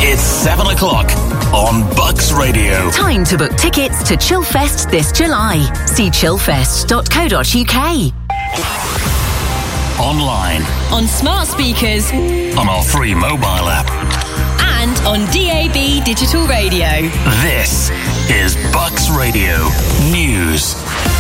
It's 7 o'clock on Bucks Radio. Time to book tickets to Chillfest this July. See chillfest.co.uk. Online. On smart speakers. On our free mobile app. And on DAB digital radio. This is Bucks Radio News.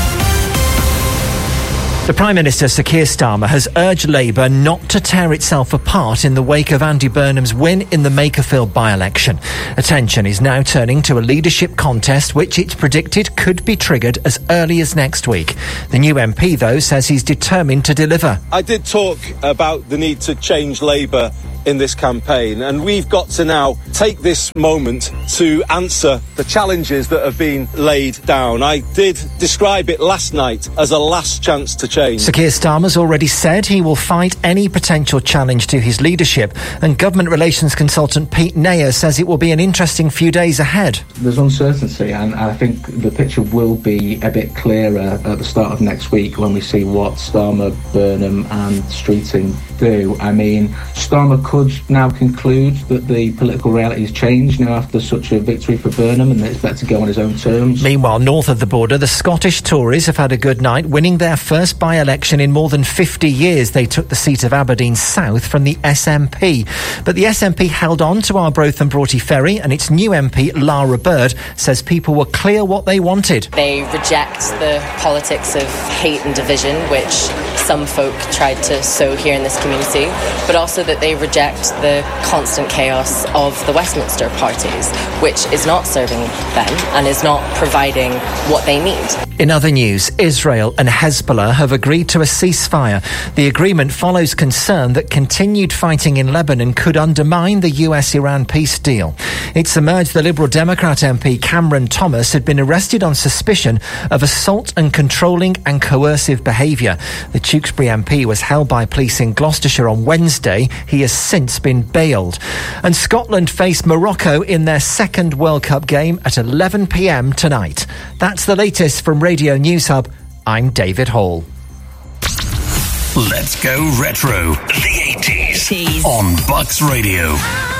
The Prime Minister, Sir Keir Starmer, has urged Labour not to tear itself apart in the wake of Andy Burnham's win in the Makerfield by-election. Attention is now turning to a leadership contest which it's predicted could be triggered as early as next week. The new MP, though, says he's determined to deliver. I did talk about the need to change Labour in this campaign, and we've got to now take this moment to answer the challenges that have been laid down. I did describe it last night as a last chance to change. Sir Keir Starmer's already said he will fight any potential challenge to his leadership, and Government Relations consultant Pete Nair says it will be an interesting few days ahead. There's uncertainty, and I think the picture will be a bit clearer at the start of next week when we see what Starmer, Burnham and Streeting do. I mean, Starmer could now conclude that the political reality has changed now after such a victory for Burnham, and that it's better to go on his own terms. Meanwhile, north of the border, the Scottish Tories have had a good night, winning their first by-election in more than 50 years. They took the seat of Aberdeen South from the SNP. But the SNP held on to Arbroath and Broughty Ferry, and its new MP, Lara Bird, says people were clear what they wanted. They reject the politics of hate and division, which some folk tried to sow here in this community, but also that they reject the constant chaos of the Westminster parties, which is not serving them and is not providing what they need. In other news, Israel and Hezbollah have agreed to a ceasefire. The agreement follows concern that continued fighting in Lebanon could undermine the US-Iran peace deal. It's emerged the Liberal Democrat MP Cameron Thomas had been arrested on suspicion of assault and controlling and coercive behaviour. The Tewkesbury MP was held by police in Gloucestershire on Wednesday. He has since been bailed. And Scotland face Morocco in their second World Cup game at 11 p.m. tonight. That's the latest from Radio News Hub. I'm David Hall. Let's go retro. The 80s on Bucks Radio.